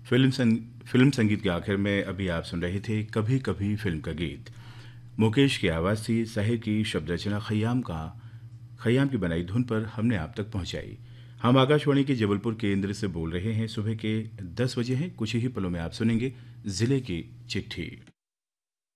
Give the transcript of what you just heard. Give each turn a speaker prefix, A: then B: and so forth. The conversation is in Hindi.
A: फिल्म संगीत के आखिर में अभी आप सुन रहे थे कभी कभी फिल्म का गीत। मुकेश की आवाज़ थी, साहिर की शब्द रचना, खयाम की बनाई धुन पर हमने आप तक पहुंचाई। हम आकाशवाणी के जबलपुर केंद्र से बोल रहे हैं। सुबह के 10 बजे हैं। कुछ ही पलों में आप सुनेंगे जिले की चिट्ठी।